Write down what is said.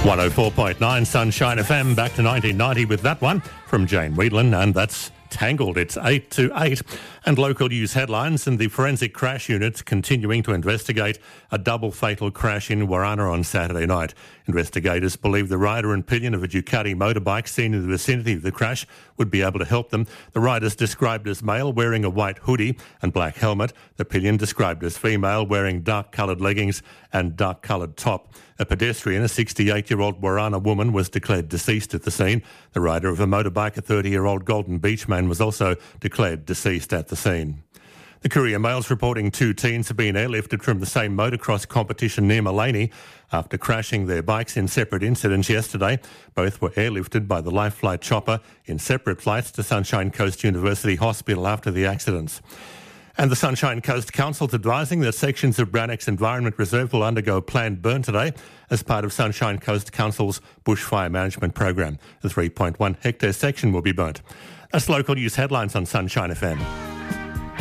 104.9 Sunshine FM, back to 1990 with that one from Jane Wheadland, and that's Tangled. It's 8 to 8. And local news headlines, and the Forensic Crash Unit continuing to investigate a double fatal crash in Warana on Saturday night. Investigators believe the rider and pillion of a Ducati motorbike seen in the vicinity of the crash would be able to help them. The rider's described as male, wearing a white hoodie and black helmet. The pillion described as female, wearing dark-coloured leggings and dark-coloured top. A pedestrian, a 68-year-old Warana woman, was declared deceased at the scene. The rider of a motorbike, a 30-year-old Golden Beach man, was also declared deceased at the scene. The Courier Mail's reporting 2 teens have been airlifted from the same motocross competition near Mullaney after crashing their bikes in separate incidents yesterday. Both were airlifted by the Life Flight chopper in separate flights to Sunshine Coast University Hospital after the accidents. And the Sunshine Coast Council's advising that sections of Brownacks Environment Reserve will undergo planned burn today as part of Sunshine Coast Council's bushfire management program. The 3.1 hectare section will be burnt. That's local news headlines on Sunshine FM.